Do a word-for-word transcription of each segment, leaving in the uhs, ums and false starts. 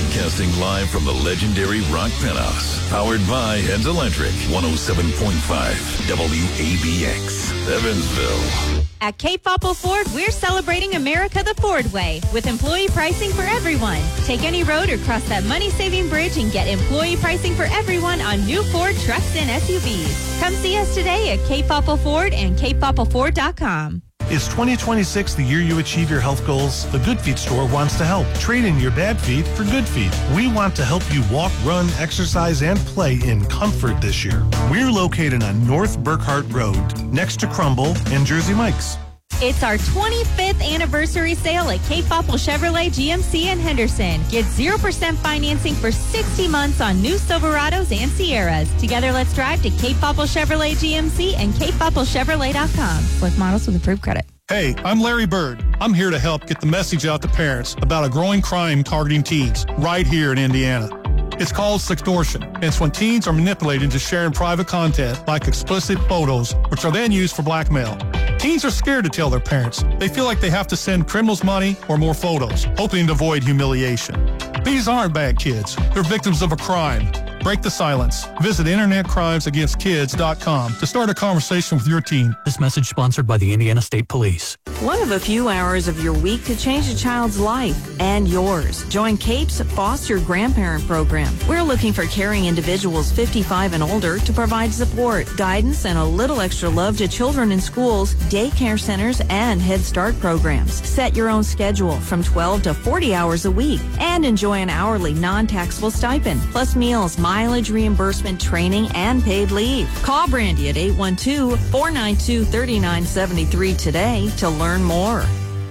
Broadcasting live from the legendary Rock Penthouse. Powered by Heads Electric. one oh seven point five W A B X. Evansville. At Cape Opel Ford, we're celebrating America the Ford way with employee pricing for everyone. Take any road or cross that money-saving bridge and get employee pricing for everyone on new Ford trucks and S U Vs. Come see us today at Cape Opel Ford and cape opel ford dot com. Is twenty twenty-six the year you achieve your health goals? The Good Feet store wants to help. Trade in your bad feet for good feet. We want to help you walk, run, exercise, and play in comfort this year. We're located on North Burkhart Road, next to Crumble and Jersey Mike's. It's our twenty-fifth anniversary sale at Cape Opel Chevrolet G M C in Henderson. Get zero percent financing for sixty months on new Silverados and Sierras. Together, let's drive to Cape Opel Chevrolet G M C and cape opel chevrolet dot com. With models with approved credit. Hey, I'm Larry Bird. I'm here to help get the message out to parents about a growing crime targeting teens right here in Indiana. It's called sextortion. It's when teens are manipulated into sharing private content like explicit photos, which are then used for blackmail. Teens are scared to tell their parents. They feel like they have to send criminals money or more photos, hoping to avoid humiliation. These aren't bad kids. They're victims of a crime. Break the silence. Visit internet crimes against kids dot com to start a conversation with your teen. This message sponsored by the Indiana State Police. One of a few hours of your week could change a child's life and yours. Join CAPE's Foster Grandparent Program. We're looking for caring individuals fifty-five and older to provide support, guidance, and a little extra love to children in schools, daycare centers, and Head Start programs. Set your own schedule from twelve to forty hours a week and enjoy an hourly non-taxable stipend, plus meals, mileage reimbursement, training, and paid leave. Call Brandy at eight one two, four nine two, three nine seven three today to learn more.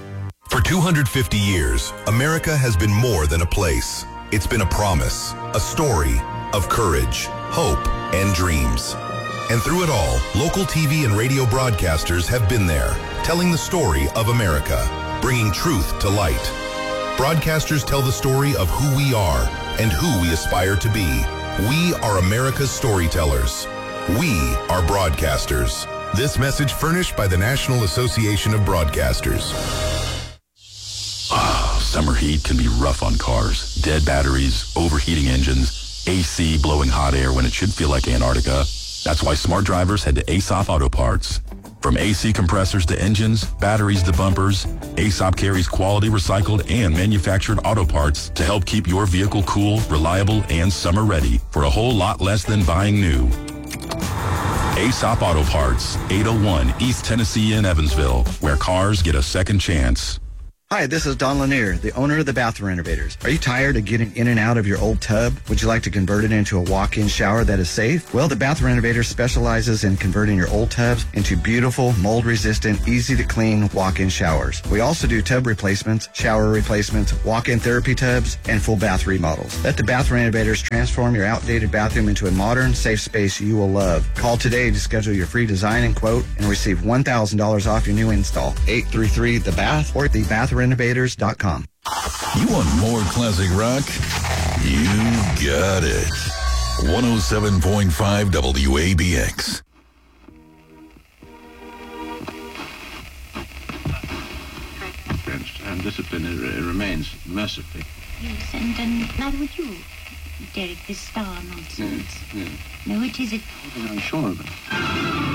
For two hundred fifty years, America has been more than a place. It's been a promise, a story of courage, hope, and dreams. And through it all, local T V and radio broadcasters have been there, telling the story of America, bringing truth to light. Broadcasters tell the story of who we are and who we aspire to be. We are America's storytellers. We are broadcasters. This message furnished by the National Association of Broadcasters. Ah, summer heat can be rough on cars. Dead batteries, overheating engines, A C blowing hot air when it should feel like Antarctica. That's why smart drivers head to Aesop Auto Parts. From A C compressors to engines, batteries to bumpers, Aesop carries quality recycled and manufactured auto parts to help keep your vehicle cool, reliable, and summer ready for a whole lot less than buying new. Aesop Auto Parts, eight oh one East Tennessee in Evansville, where cars get a second chance. Hi, this is Don Lanier, the owner of the Bath Renovators. Are you tired of getting in and out of your old tub? Would you like to convert it into a walk-in shower that is safe? Well, the Bath Renovators specializes in converting your old tubs into beautiful, mold-resistant, easy-to-clean walk-in showers. We also do tub replacements, shower replacements, walk-in therapy tubs, and full bath remodels. Let the Bath Renovators transform your outdated bathroom into a modern, safe space you will love. Call today to schedule your free design and quote and receive one thousand dollars off your new install. eight three three the bath or the bath renovators dot com. You want more classic rock? You got it. one oh seven point five W A B X. And discipline it remains mercifully. Yes, and, and neither would you, Derek, this star nonsense. Yes, yes. No, it isn't. I'm sure of it.